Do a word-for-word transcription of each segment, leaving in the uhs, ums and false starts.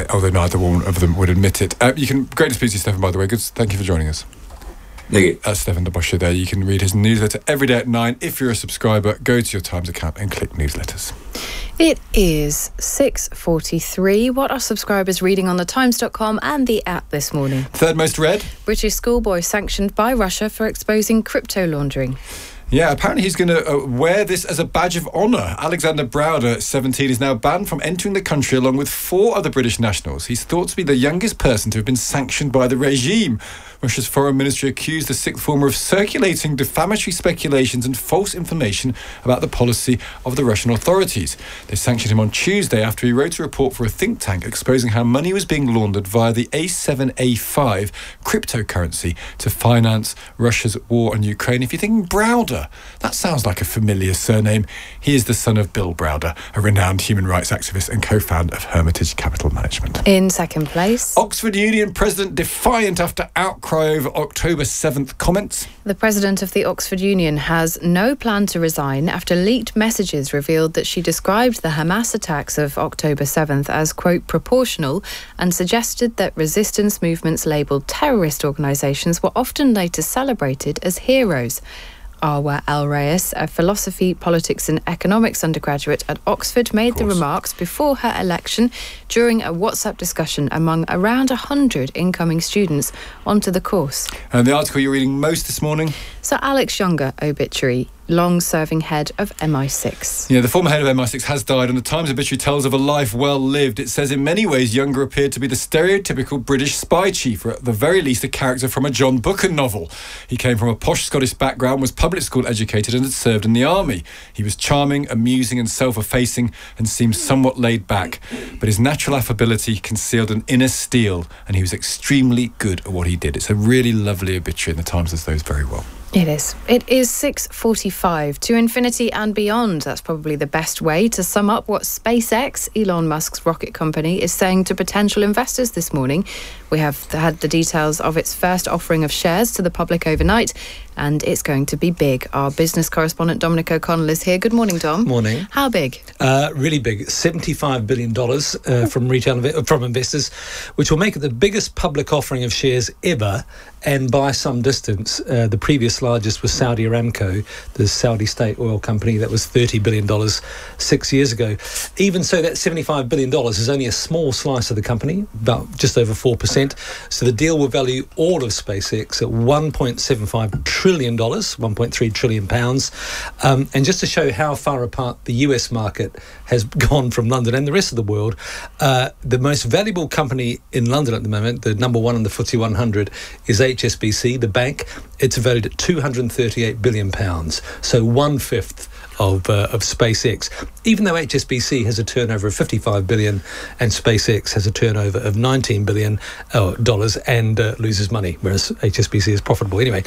uh, although neither one of them would admit it. Uh, you can great to speak to you, Stefan, by the way. Good, thank you for joining us. Thank you. That's Stefan Dobosha there. You can read his newsletter every day at nine. If you're a subscriber, go to your Times account and click newsletters. It is six forty-three. What are subscribers reading on the times dot com and the app this morning? Third most read. British schoolboy sanctioned by Russia for exposing crypto laundering. Yeah, apparently he's going to uh, wear this as a badge of honour. Alexander Browder, seventeen, is now banned from entering the country along with four other British nationals. He's thought to be the youngest person to have been sanctioned by the regime. Russia's foreign ministry accused the sixth former of circulating defamatory speculations and false information about the policy of the Russian authorities. They sanctioned him on Tuesday after he wrote a report for a think tank exposing how money was being laundered via the A seven A five cryptocurrency to finance Russia's war on Ukraine. If you're thinking Browder, that sounds like a familiar surname. He is the son of Bill Browder, a renowned human rights activist and co-founder of Hermitage Capital Management. In second place, Oxford Union president defiant after outcry over October seventh comments. The president of the Oxford Union has no plan to resign after leaked messages revealed that she described the Hamas attacks of October seventh as, quote, proportional, and suggested that resistance movements labelled terrorist organisations were often later celebrated as heroes. Arwa Al-Rayes, a philosophy, politics and economics undergraduate at Oxford, made the remarks before her election during a WhatsApp discussion among around one hundred incoming students onto the course. And the article you're reading most this morning? Sir Alex Younger obituary, long-serving head of M I six. Yeah, the former head of M I six has died, and the Times obituary tells of a life well lived. It says in many ways Younger appeared to be the stereotypical British spy chief, or at the very least a character from a John Booker novel. He came from a posh Scottish background, was public school educated and had served in the army. He was charming, amusing and self-effacing and seemed somewhat laid back. But his natural affability concealed an inner steel, and he was extremely good at what he did. It's a really lovely obituary, and the Times does those very well. It is. It is six forty-five. To infinity and beyond. That's probably the best way to sum up what SpaceX, Elon Musk's rocket company, is saying to potential investors this morning. We have had the details of its first offering of shares to the public overnight, and it's going to be big. Our business correspondent Dominic O'Connell is here. Good morning, Dom. Morning. How big? Uh, really big. seventy-five billion dollars uh, from retail inv- from investors, which will make it the biggest public offering of shares ever, and by some distance. Uh, the previous largest was Saudi Aramco, the Saudi state oil company. That was thirty billion dollars six years ago. Even so, that seventy-five billion dollars is only a small slice of the company, about just over four percent. So the deal will value all of SpaceX at one point seven five trillion dollars, one point three trillion pounds. Um, and just to show how far apart the U S market has gone from London and the rest of the world, uh, the most valuable company in London at the moment, the number one on the F T S E one hundred, is H S B C, the bank. It's valued at two hundred thirty-eight billion pounds, so one-fifth of uh, of SpaceX. Even though H S B C has a turnover of fifty-five billion dollars and SpaceX has a turnover of nineteen billion dollars and uh, loses money, whereas H S B C is profitable. Anyway,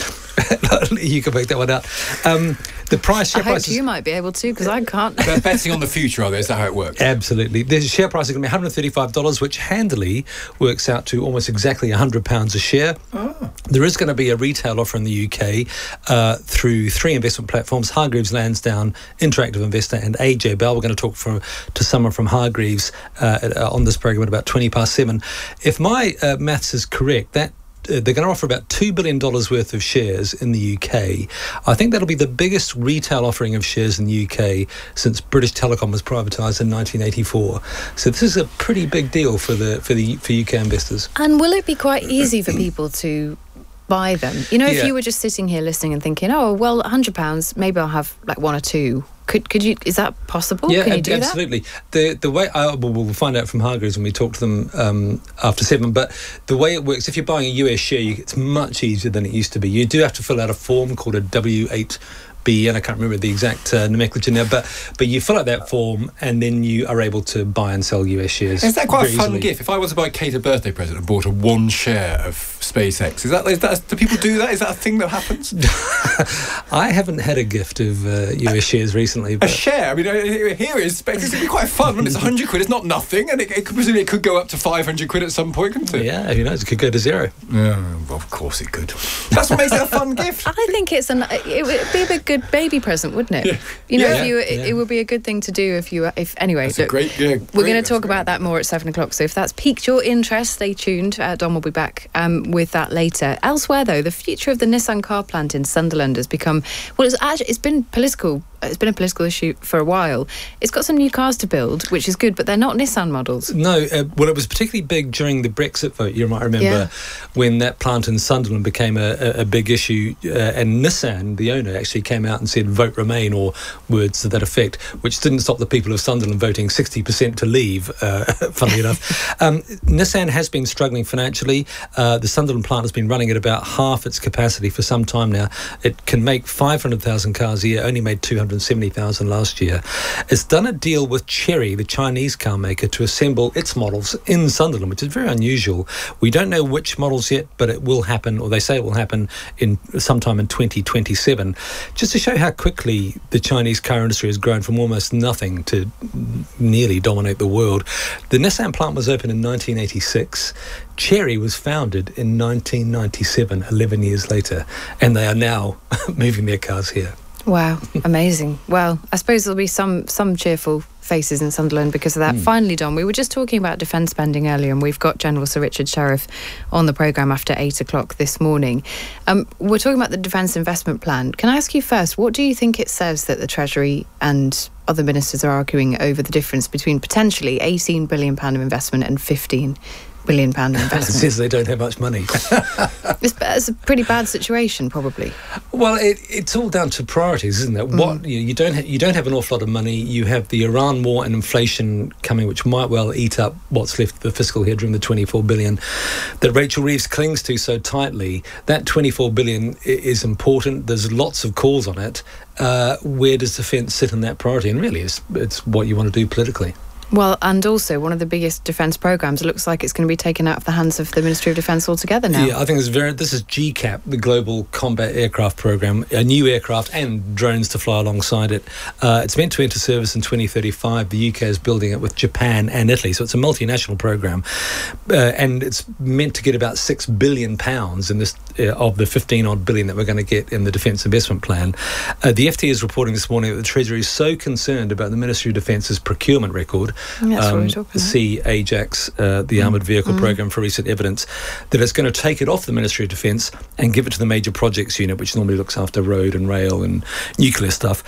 you can make that one out. Um, the price, share I hope prices, you might be able to, because I can't. They're betting on the future, are they? Is that how it works? Absolutely. The share price is going to be one hundred thirty-five dollars, which handily works out to almost exactly one hundred pounds a share. Oh. There is going to be a retail offer in the U K uh, through three investment platforms: Hargreaves Lansdown, Interactive Investor and A J Bell. We're going to talk from, to someone from Hargreaves uh, on this programme at about twenty past seven. If my uh, maths is correct, that uh, they're going to offer about two billion dollars worth of shares in the U K. I think that'll be the biggest retail offering of shares in the U K since British Telecom was privatised in nineteen eighty-four. So this is a pretty big deal for the for the for U K investors. And will it be quite easy for people to buy them? You know, if Yeah. you were just sitting here listening and thinking, oh, well, one hundred pounds, maybe I'll have like one or two. Could could you? Is that possible? Yeah, Can you ab- do absolutely. The the way I, we'll, we'll find out from Hargreaves when we talk to them um, after seven. But the way it works, if you're buying a U S share, you, it's much easier than it used to be. You do have to fill out a form called a W eight B, and I can't remember the exact uh, nomenclature now, but but you fill out that form and then you are able to buy and sell U S shares. Is that quite a very fun easily. gift? If I was to buy Kate a birthday present and bought a one share of SpaceX? Is that, is that do people do that? Is that a thing that happens? I haven't had a gift of uh, U S shares recently. But a share? I mean, here is it's going to be quite fun when it's one hundred quid. It's not nothing, and it, it could, presumably it could go up to five hundred quid at some point, couldn't it? Yeah, who knows? It could go to zero. Yeah, well, of course it could. That's what makes it a fun gift. I think it's an. It would be a big, good baby present, wouldn't it? Yeah. You know, Yeah. if you, it, Yeah. it would be a good thing to do if you. If anyway, That's a look, great, yeah, we're great, going to that's talk great. about that more at seven o'clock. So if that's piqued your interest, stay tuned. Uh, Dom will be back um, with that later. Elsewhere, though, the future of the Nissan car plant in Sunderland has become well. It's actually it's been political. It's been a political issue for a while. It's got some new cars to build, which is good, but they're not Nissan models. No, uh, well, it was particularly big during the Brexit vote. You might remember Yeah. when that plant in Sunderland became a, a, a big issue, uh, and Nissan, the owner, actually came out and said "vote Remain" or words to that effect, which didn't stop the people of Sunderland voting sixty percent to leave. Uh, funnily enough, um, Nissan has been struggling financially. Uh, the Sunderland plant has been running at about half its capacity for some time now. It can make five hundred thousand cars a year. Only made two hundred seventy thousand last year. It's done a deal with Chery, the Chinese car maker, to assemble its models in Sunderland, which is very unusual. We don't know which models yet, but it will happen, or they say it will happen in sometime in twenty twenty-seven. Just to show how quickly the Chinese car industry has grown from almost nothing to nearly dominate the world. The Nissan plant was opened in nineteen eighty-six. Chery was founded in nineteen ninety-seven, eleven years later, and they are now moving their cars here. Wow, amazing. Well, I suppose there'll be some some cheerful faces in Sunderland because of that. Mm. Finally, Don, we were just talking about defence spending earlier, and we've got General Sir Richard Sheriff on the programme after eight o'clock this morning. Um, we're talking about the Defence Investment Plan. Can I ask you first, what do you think it says that the Treasury and other ministers are arguing over the difference between potentially eighteen billion pounds of investment and fifteen billion pounds of investment? It says they don't have much money. it's, it's a pretty bad situation, probably. Well, it, it's all down to priorities, isn't it? Mm. What you, you don't ha- you don't have an awful lot of money. You have the Iran war and inflation coming, which might well eat up what's left of the fiscal headroom, the twenty-four billion that Rachel Reeves clings to so tightly. That twenty-four billion is important. There's lots of calls on it. Uh, where does defence sit in that priority? And really, it's it's what you want to do politically. Well, and also one of the biggest defence programmes, it looks like it's going to be taken out of the hands of the Ministry of Defence altogether now. Yeah, I think it's very. This is G CAP, the Global Combat Aircraft Programme, a new aircraft and drones to fly alongside it. Uh, it's meant to enter service in twenty thirty-five. The U K is building it with Japan and Italy, so it's a multinational programme, uh, and it's meant to get about six billion pounds in this uh, of the fifteen odd billion that we're going to get in the Defence Investment Plan. Uh, the F T is reporting this morning that the Treasury is so concerned about the Ministry of Defence's procurement record. That's um, what we're talking about. See Ajax, uh, the armoured vehicle mm. programme for recent evidence, that it's going to take it off the Ministry of Defence and give it to the Major Projects Unit, which normally looks after road and rail and nuclear stuff.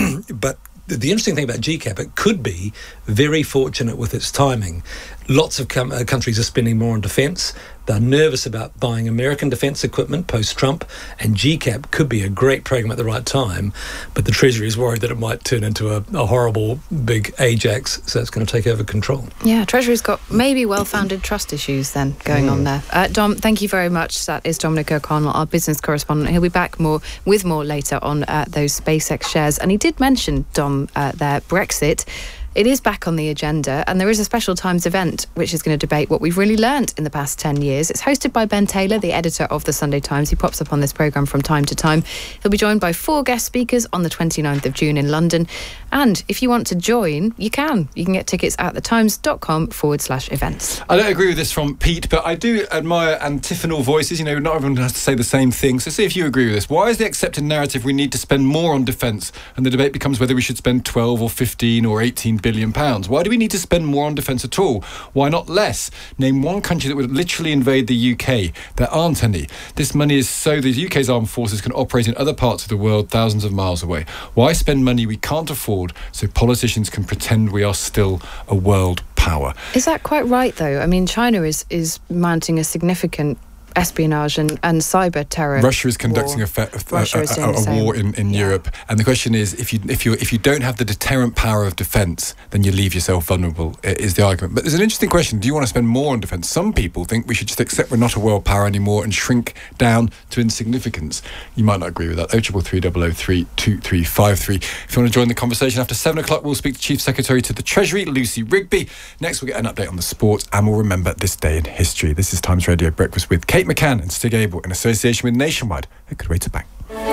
But the interesting thing about G CAP, it could be very fortunate with its timing. Lots of com- uh, countries are spending more on defence. They're nervous about buying American defence equipment post-Trump, and G CAP could be a great programme at the right time, but the Treasury is worried that it might turn into a, a horrible big Ajax, so it's going to take over control. Yeah, Treasury's got maybe well-founded trust issues then going mm. on there. Uh, Dom, thank you very much. That is Dominic O'Connell, our business correspondent. He'll be back more with more later on uh, those SpaceX shares. And he did mention, Dom, uh, there, Brexit. It is back on the agenda, and there is a special Times event which is going to debate what we've really learnt in the past ten years. It's hosted by Ben Taylor, the editor of the Sunday Times. He pops up on this programme from time to time. He'll be joined by four guest speakers on the twenty-ninth of June in London. And if you want to join, you can. You can get tickets at thetimes.com forward slash events. I don't agree with this from Pete, but I do admire antiphonal voices. You know, not everyone has to say the same thing. So see if you agree with this. Why is the accepted narrative we need to spend more on defence, and the debate becomes whether we should spend twelve or fifteen or eighteen billion pounds? Why do we need to spend more on defence at all? Why not less? Name one country that would literally invade the U K. There aren't any. This money is so the U K's armed forces can operate in other parts of the world thousands of miles away. Why spend money we can't afford so politicians can pretend we are still a world power? Is that quite right, though? I mean, China is, is mounting a significant espionage and, and cyber terror. Russia is conducting a, fe- a, Russia is a, a, a war in, in yeah. Europe, and the question is, if you if you if you don't have the deterrent power of defence, then you leave yourself vulnerable. Is the argument? But there's an interesting question: do you want to spend more on defence? Some people think we should just accept we're not a world power anymore and shrink down to insignificance. You might not agree with that. oh triple three double oh three two three five three. If you want to join the conversation after seven o'clock, we'll speak to Chief Secretary to the Treasury, Lucy Rigby. Next, we'll get an update on the sport, and we'll remember this day in history. This is Times Radio Breakfast with Kate Kate McCann and Stig Abel in association with Nationwide. A good way to bank.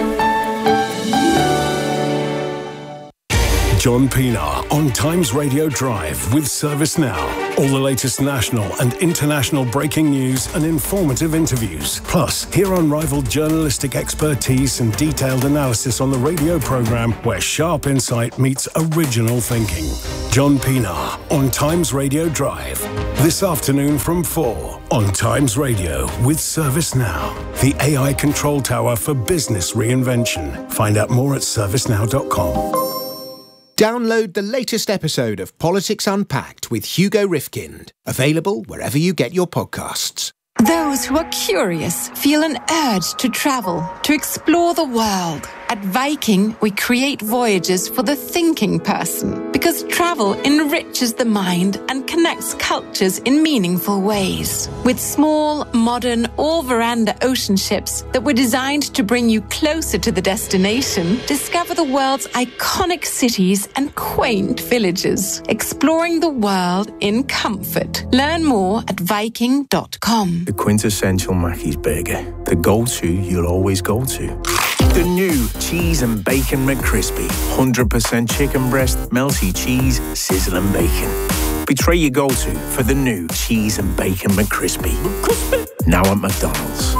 John Pienaar on Times Radio Drive with ServiceNow. All the latest national and international breaking news and informative interviews. Plus, hear unrivaled journalistic expertise and detailed analysis on the radio programme where sharp insight meets original thinking. John Pienaar on Times Radio Drive. This afternoon from four on Times Radio with ServiceNow. The A I control tower for business reinvention. Find out more at servicenow dot com. Download the latest episode of Politics Unpacked with Hugo Rifkind. Available wherever you get your podcasts. Those who are curious feel an urge to travel, to explore the world. At Viking, we create voyages for the thinking person because travel enriches the mind and connects cultures in meaningful ways. With small, modern, all-veranda ocean ships that were designed to bring you closer to the destination, discover the world's iconic cities and quaint villages, exploring the world in comfort. Learn more at viking dot com. The quintessential Mackey's burger, the go-to you'll always go to. The new Cheese and Bacon McCrispy. one hundred percent chicken breast, melty cheese, sizzling bacon. Betray your go-to for the new Cheese and Bacon McCrispy. McCrispy. Now at McDonald's.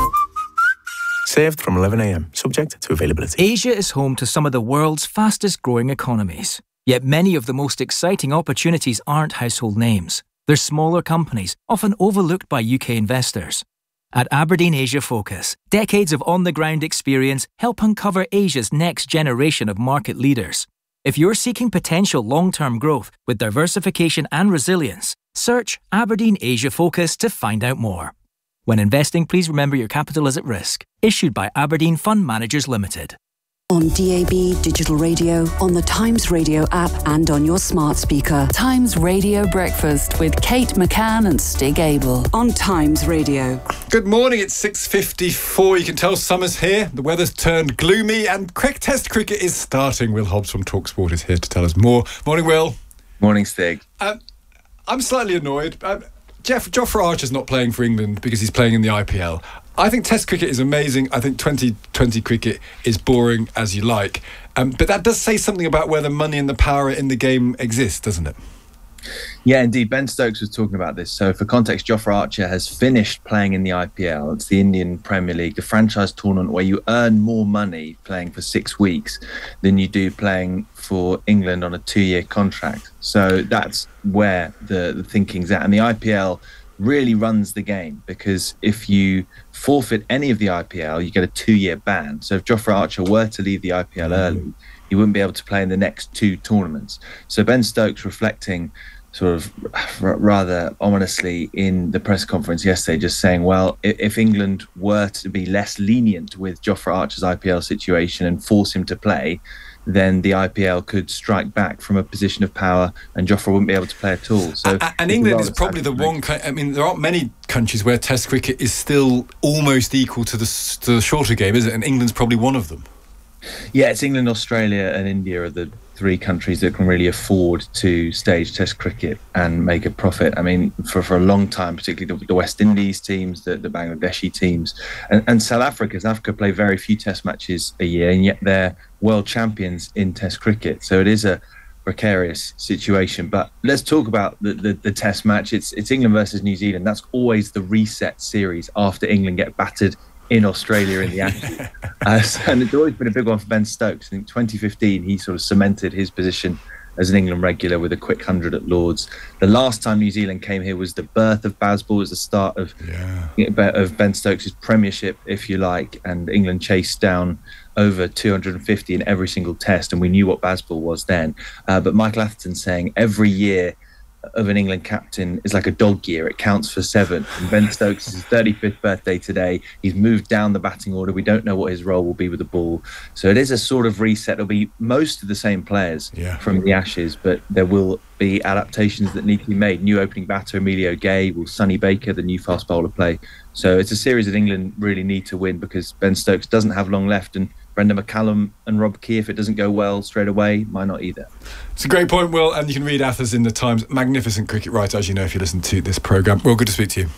Served from eleven a m, subject to availability. Asia is home to some of the world's fastest growing economies. Yet many of the most exciting opportunities aren't household names. They're smaller companies, often overlooked by U K investors. At Aberdeen Asia Focus, decades of on-the-ground experience help uncover Asia's next generation of market leaders. If you're seeking potential long-term growth with diversification and resilience, search Aberdeen Asia Focus to find out more. When investing, please remember your capital is at risk. Issued by Aberdeen Fund Managers Limited. On D A B, digital radio, on the Times Radio app and on your smart speaker. Times Radio Breakfast with Kate McCann and Stig Abel on Times Radio. Good morning, it's six fifty-four. You can tell summer's here. The weather's turned gloomy and quick test cricket is starting. Will Hobbs from TalkSport is here to tell us more. Morning, Will. Morning, Stig. Um, I'm slightly annoyed. Um, Jeff, Jofra Archer's not playing for England because he's playing in the I P L. I think Test cricket is amazing. I think twenty twenty cricket is boring as you like. Um, but that does say something about where the money and the power in the game exists, doesn't it? Yeah, indeed. Ben Stokes was talking about this. So for context, Jofra Archer has finished playing in the I P L. It's the Indian Premier League, the franchise tournament where you earn more money playing for six weeks than you do playing for England on a two-year contract. So that's where the, the thinking's at. And the I P L really runs the game because if you forfeit any of the I P L, you get a two-year ban. So if Jofra Archer were to leave the I P L early, he wouldn't be able to play in the next two tournaments. So Ben Stokes reflecting sort of r- rather ominously in the press conference yesterday, just saying, well, if, if England were to be less lenient with Jofra Archer's I P L situation and force him to play, then the I P L could strike back from a position of power and Jofra wouldn't be able to play at all. So, and, and England is probably the one, I mean, there aren't many countries where Test cricket is still almost equal to the, to the shorter game, is it? And England's probably one of them. Yeah, it's England, Australia and India are the three countries that can really afford to stage Test cricket and make a profit. I mean, for, for a long time, particularly the, the West Indies teams, the, the Bangladeshi teams, and, and South Africa. South Africa play very few Test matches a year, and yet they're world champions in Test cricket. So it is a precarious situation. But let's talk about the, the, the Test match. It's, it's England versus New Zealand. That's always the reset series after England get battered in Australia in the Ashes. uh, so, and it's always been a big one for Ben Stokes. I think twenty fifteen, he sort of cemented his position as an England regular with a quick one hundred at Lords. The last time New Zealand came here was the birth of Bazball, was the start of, yeah. of Ben Stokes' premiership, if you like, and England chased down over two hundred fifty in every single test, and we knew what Bazball was then. Uh, but Michael Atherton saying every year of an England captain is like a dog year. It counts for seven. And Ben Stokes is his thirty-fifth birthday today. He's moved down the batting order. We don't know what his role will be with the ball. So it is a sort of reset. It'll be most of the same players yeah. from the Ashes, but there will be adaptations that need to be made. New opening batter, Emilio Gay, will Sonny Baker, the new fast bowler, play. So it's a series that England really need to win because Ben Stokes doesn't have long left, and Brendan McCallum and Rob Key, if it doesn't go well straight away, might not either. It's a great point, Will, and you can read Athers in the Times. Magnificent cricket writer, as you know, if you listen to this programme. Well, good to speak to you.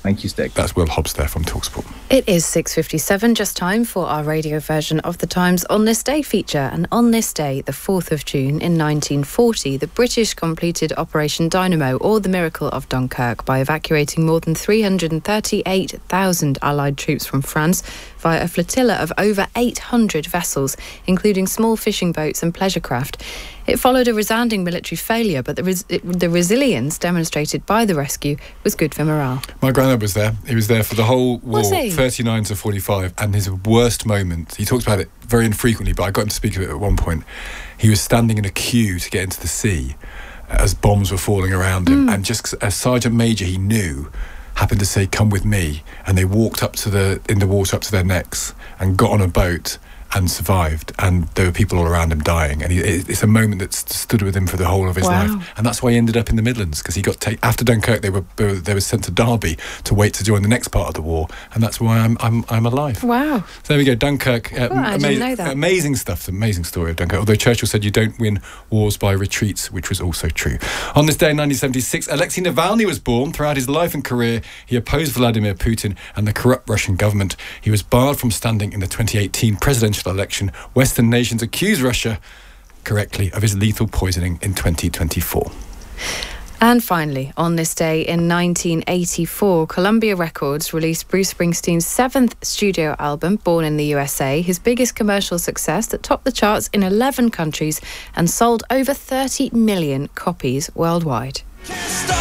Thank you, Stig. That's Will Hobbs there from TalkSport. It is six fifty-seven, just time for our radio version of the Times On This Day feature. And on this day, the fourth of June in nineteen forty, the British completed Operation Dynamo, or the Miracle of Dunkirk, by evacuating more than three hundred thirty-eight thousand Allied troops from France via a flotilla of over eight hundred vessels, including small fishing boats and pleasure craft. It followed a resounding military failure, but the, res- it, the resilience demonstrated by the rescue was good for morale. My granddad was there. He was there for the whole war, Was he? thirty-nine to forty-five, and his worst moment, he talks about it very infrequently, but I got him to speak of it at one point. He was standing in a queue to get into the sea as bombs were falling around him, Mm. and just a sergeant major he knew happened to say, "Come with me," and they walked up to the in the water up to their necks and got on a boat and survived, and there were people all around him dying, and he, it, it's a moment that st- stood with him for the whole of his Wow. life, and that's why he ended up in the Midlands, because he got ta- after Dunkirk they were they were they were sent to Derby to wait to join the next part of the war, and that's why I'm I'm I'm alive. Wow. So there we go, Dunkirk. Uh, Oh, I didn't know that. Amazing stuff, amazing story of Dunkirk. Although Churchill said you don't win wars by retreats, which was also true. On this day in nineteen seventy-six, Alexei Navalny was born. Throughout his life and career, he opposed Vladimir Putin and the corrupt Russian government. He was barred from standing in the twenty eighteen presidential election. Western nations accused Russia, correctly, of his lethal poisoning in twenty twenty-four. And finally, on this day in nineteen eighty-four, Columbia Records released Bruce Springsteen's seventh studio album, Born in the U S A, his biggest commercial success that topped the charts in eleven countries and sold over thirty million copies worldwide.